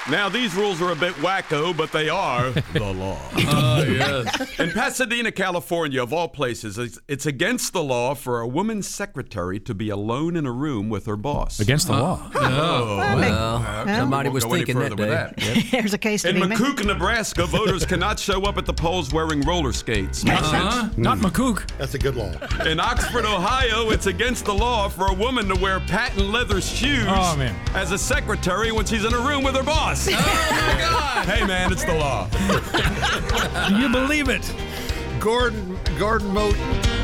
Now, these rules are a bit wacko, but they are the law. Yes. In Pasadena, California, of all places, it's against the law for a woman's secretary to be alone in a room with her boss. Against the law. Somebody Won't was go any thinking further that with day. that. There's a case to In be made. McCook, Nebraska, voters cannot show up at the polls wearing roller skates. Make sense? Not McCook. That's a good law. In Oxford, Ohio, it's against the law for a woman to wear patent leather shoes as a secretary when she's in a room with her boss. Oh, my God. Hey, man, it's the law. Do you believe it? Gordon Moat